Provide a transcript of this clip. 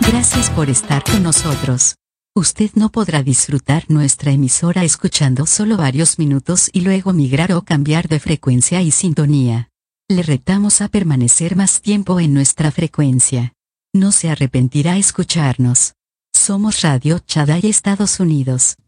Gracias por estar con nosotros. Usted no podrá disfrutar nuestra emisora escuchando solo varios minutos y luego migrar o cambiar de frecuencia y sintonía. Le retamos a permanecer más tiempo en nuestra frecuencia. No se arrepentirá escucharnos. Somos Radio Shaddai Estados Unidos.